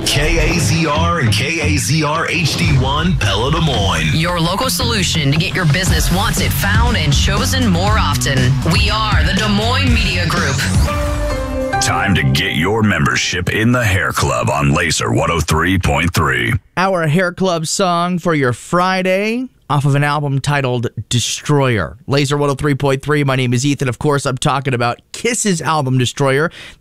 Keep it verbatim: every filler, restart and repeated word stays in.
K A Z R and K A Z R H D one, Pella, Des Moines. Your local solution to get your business wanted, found, and chosen more often. We are the Des Moines Media Group. Time to get your membership in the Hair Club on Laser one oh three point three. Our Hair Club song for your Friday off of an album titled Destroyer. Laser one oh three point three. My name is Ethan. Of course, I'm talking about Kiss's album Destroyer.